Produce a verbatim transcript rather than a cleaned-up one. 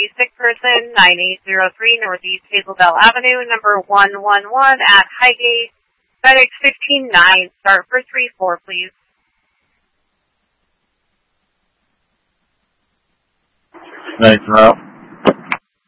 emergency sick person, nine eight zero three Northeast Hazelbell Avenue, number one one one at Highgate, FedEx fifteen nine, start for three four, please. Thanks, Rob.